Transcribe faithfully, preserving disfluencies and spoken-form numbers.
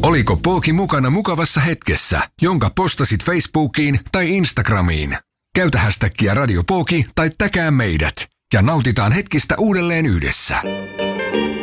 Oliko Pooki mukana mukavassa hetkessä, jonka postasit Facebookiin tai Instagramiin? Käytä hashtagia Radio Pooki tai täkää meidät ja nautitaan hetkistä uudelleen yhdessä.